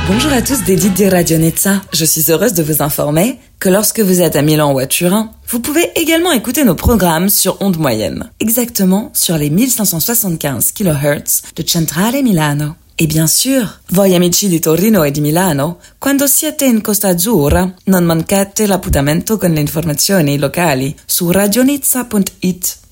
Bonjour à tous des Dites de Radio Nizza. Je suis heureuse de vous informer que lorsque vous êtes à Milan ou à Turin, vous pouvez également écouter nos programmes sur ondes moyennes, exactement sur les 1575 kHz de Centrale Milano. E bien sûr, voi amici di Torino e di Milano, quando siete in Costa Azzurra, non mancate l'appuntamento con le informazioni locali su radionizza.it.